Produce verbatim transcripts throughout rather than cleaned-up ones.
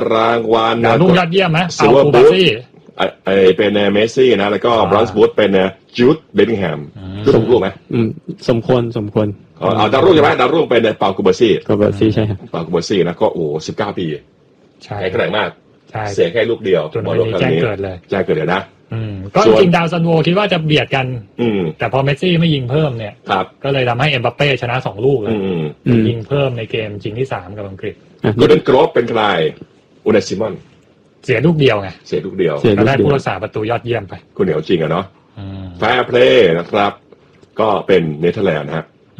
รางวัลดาวรุ่งยอดเยี่ยมไหมซิลเวอร์บูทไอเป็นเมสซี่นะแล้วก็บรอนซ์บูทเป็นจูดเบลลิงแฮมสมควรไหมสมควรสมควรเอาดาวรุ่งใช่ไหมดาวรุ่งเป็นเปากูเบอร์ซี่กูเบอร์ซี่ใช่ครับเปากูเบอร์ซี่นะก็โอ้สิบเก้าปีใช่แข็งแกร่งมากเสียแค่ลูกเดียวบอลโลกครั้งนี้แจ้งเกิดเลยแจ้งเกิดเลยนะก็จริงดาวซันโวคิดว่าจะเบียดกันแต่พอเมสซี่ไม่ยิงเพิ่มเนี่ยก็เลยทำให้เอ็มบัปเป้ชนะสองลูกเลยยิงเพิ่มในเกมจริงที่สามกับอังกฤษโกลเด้นโกลบเป็นใครอุนายซิมอนเสียลูกเดียวไงเสียลูกเดียวแล้วได้ผู้รักษาประตูยอดเยี่ยมไปคุณเหนียวจริงอะเนาะแฟร์เพลย์นะครับก็เป็นเนเธอร์แลนด์ฮะ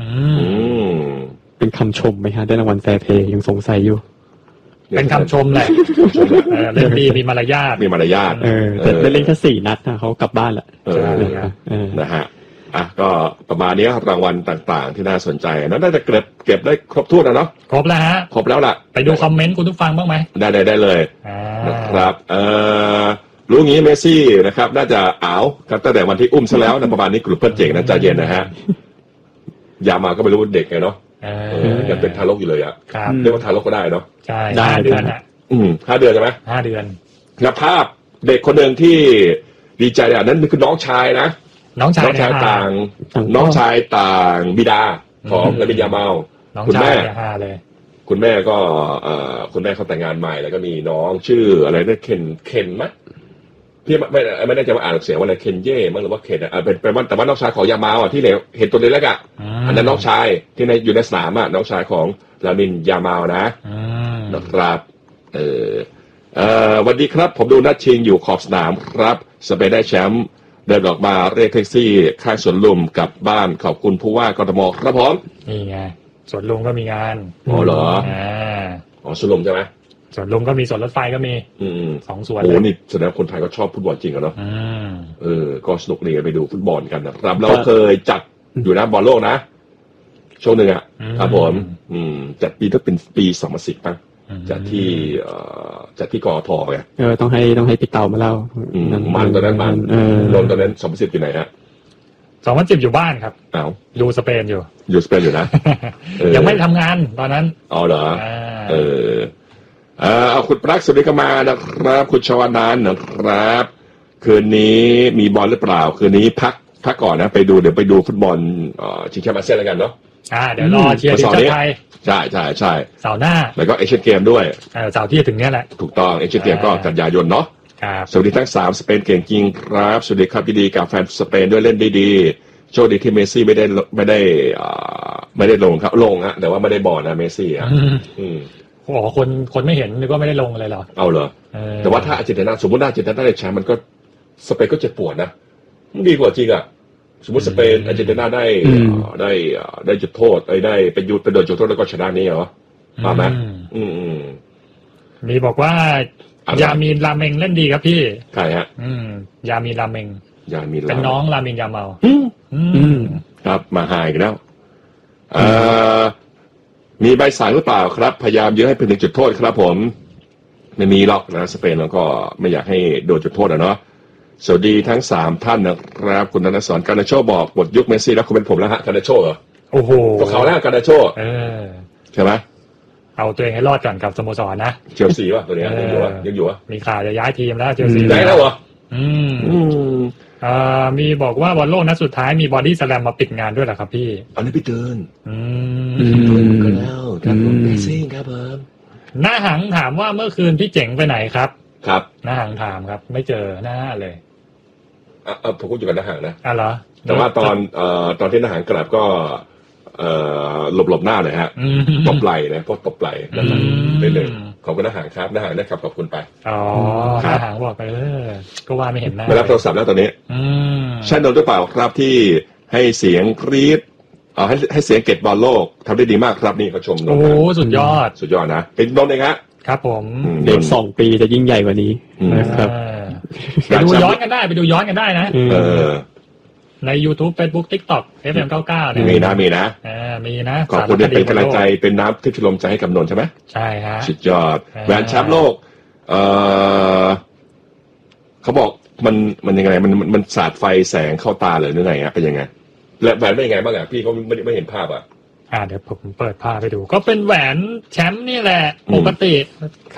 เป็นคำชมไหมฮะได้รางวัลแฟร์เพลย์ยังสงสัยอยู่เป็นคำชมแหละเล่นดีมีมารยาทมีมารยาทเออแต่เล่นแค่สี่นัดนะเขากลับบ้านแหละนะฮะอ่ะก็ประมาณนี้รางวัลต่างๆที่น่าสนใจนั้นน่าจะเก็บเก็บได้ครบถ้วนนะเนาะครบแล้วฮะครบแล้วล่ะไปดูคอมเมนต์คุณทุกฟังบ้างไหมได้ได้ได้เลยนะครับเอ่อรู้งี้เมสซี่นะครับน่าจะอ้าวครับตั้งแต่วันที่อุ้มซะแล้วนะประมาณนี้กลุ่มเพื่อนเจ๋งนะใจเย็นนะฮะยามาก็ไม่รู้เด็กไงเนาะยังเป็นทารกอยู่เลยอ่ะเรียกว่าทารกก็ได้เนาะใช่ห้าเดือนอ่ะอืมห้าเดือนใช่ไหมห้าเดือนแล้วภาพเด็กคนหนึ่งที่ดีใจอ่ะนั้นคือน้องชายนะน้องชายต่างน้องชายต่างบิดาของลามินยามาลคุณแม่คุณแม่ก็เอ่อคุณแม่เขาแต่งงานใหม่แล้วก็มีน้องชื่ออะไรนะเคนเคนมั้ยพี่ไม่ไม่ได้จะมาอ่านเสียงว่าอะไรเคนเย่มั้งหรือว่าเคนอ่ะเป็นเป็นว่าแต่ว่าน้องชายของยามาลอ่ะที่เห็นตัวเล็กๆอ่ะอันนั้นน้องชายที่ในอยู่ในสนามอ่ะน้องชายของลามินยามาลนะนะครับเออเอ่อสวัสดีครับผมดูนัดชิงอยู่ขอบสนามครับสเปนได้แชมป์เดินออกมาเรียกแท็กซี่ข้างสวนลุมกลับบ้านขอบคุณผู้ว่ากทมครับผมนี่ไงสวนลุมก็มีงานอ๋อเหรออ๋อสวนลุมใช่ไหมสวนลุมก็มีสวนรถไฟก็มีสองสวนโอ้นี่แสดงคนไทยก็ชอบฟุตบอลจริงเหรอเนาะเออก็สนุกดีไปดูฟุตบอลกันนะครับเราเคยจัดอยู่นะบอลโลกนะช่วงหนึ่งอ่ะครับผมจัดปีถ้าเป็นปีสองพันสิบป่ะจากที่จากที่กอทไงเออต้องให้ต้องให้พี่เต่ามาเล่ามันตอนนั้นมันลงตอนนั้นสองพันสิบอยู่ไหนฮะสองพันสิบอยู่บ้านครับอ้าวดูสเปนอยู่อยู่สเปนอยู่นะยังไม่ทำงานตอนนั้นอ๋อเหรอเออเอาคุณปลั๊กสวัสดีกันมานะครับคุณชวานานนะครับคืนนี้มีบอลหรือเปล่าคืนนี้พักพักก่อนนะไปดูเดี๋ยวไปดูฟุตบอลชิงแชมป์อาเซียนแล้วกันเนาะอ่าเดี๋ยวรอเชียร์ทีมชาติไทยใช่ใช่ใช่เสาร์หน้าแล้วก็เอเชียนเกมด้วยเสาร์ที่ถึงเนี้ยแหละถูกต้องเอเชียนเกมก็กันยายนเนาะสวัสดีทั้งสามสเปนเก่งจริงครับสวัสดีครับดีๆกับแฟนสเปนด้วยเล่นดีๆโชคดีที่เมสซี่ไม่ได้ไม่ได้ไม่ได้ลงครับลงฮะแต่ว่าไม่ได้บอลนะเมสซี่อ่ะอืมโอ้โหคนคนไม่เห็นนึกว่าไม่ได้ลงอะไรหรอเอาเหรอแต่ว่าถ้าอาร์เจนตินาสมมติอาร์เจนตินาได้แชมป์มันก็สเปนก็เจ็บปวดนะมันดีกว่าจริงอ่ะสมมติสเปนอาร์เจนตินาได้ได้ได้จุดโทษได้ไปยุดไปโดนจุดโทษแล้วก็ชนะนี่เหรอมาไหมอืมอืมมีบอกว่ายามีนราเมงเล่นดีครับพี่ใครฮะอืมยามีราเมงยามีเป็นน้องรามินยาเมาอืมครับมาหายกันแล้วเอ่อมีใบสั่งหรือเปล่าครับพยายามยื้อให้เป็นถึงจุดโทษครับผมไม่มีหรอกนะสเปนแล้วก็ไม่อยากให้โดนจุดโทษอ่ะเนาะสวัสดีทั้งสามท่านนะครับคุณธนสรการนาโชบอกหมดยุคเมสซี่แล้วคุณเป็นผมแล้วฮะการนาโชเหรอโอ้โหก็เขาแล้วการนาโชเออใช่ไหมเอาตัวเองให้รอดก่อนกับสโมสรนะเชลซีวะตัวนี้ยังอยู่วะยังอยู่วะมีข่าวจะย้ายทีมแล้วเชลซีย้ายแล้วเหรออืมอ่ามีบอกว่าบอลโลกนัดสุดท้ายมีบอดี้สแลมมาปิดงานด้วยเหรอครับพี่อันนี้พี่เดินอืมก็แล้วครับผมเมสซี่ครับผมหน้าหังถามว่าเมื่อคืนพี่เจ๋งไปไหนครับครับหน้าหังถามครับไม่เจอหน้าเลยอ่ะผมก็อยู่กับหน้าหังนะอ๋อเหรอแต่ว่าตอนเอ่อตอนที่หน้าหังกลับก็เอ่อหลบหลบหน้าหน่อยฮะตบไหล่นะพวกตบไหล่นั่นแหละได้เลยขอบคุณหน้าหังครับหน้าหังนะครับขอบคุณไปอ๋อหน้าหังบอกไปเออก็ว่าไม่เห็นหน้าไม่รับโทรศัพท์แล้วตอนนี้ใช่นนท์หรือเปล่าครับที่ให้เสียงกรี๊ดเอาให้ให้เสียงเก็บบอลโลกทำได้ดีมากครับนี่เขาชมนนท์โอ้สุดยอดสุดยอดนะเป็นนนท์เองฮะครับผมเด็กสองปีจะยิ่งใหญ่กว่านี้นะครับไปดูย้อนกันได้ไปดูย้อนกันได้นะเออใน YouTube Facebook TikTok เอฟ เอ็ม เก้าสิบเก้าเนี่ยมีนะมีนะอ่ามีนะขอบคุณที่เป็นกำลังใจเป็นน้ำที่ชโลมใจให้กับนนท์ใช่ไหมใช่ฮะสุดยอดแหวนแชมป์โลกเออเขาบอกมันมันยังไงมันมันสาดไฟแสงเข้าตาเลยหรือไงฮะเป็นยังไงและแหวนเป็นยังไงบ้างอ่ะพี่เขาไม่ไม่เห็นภาพอ่ะอ่าเดี๋ยวผมเปิดภาพไปดูก็เป็นแหวนแชมป์นี่แหละปกติ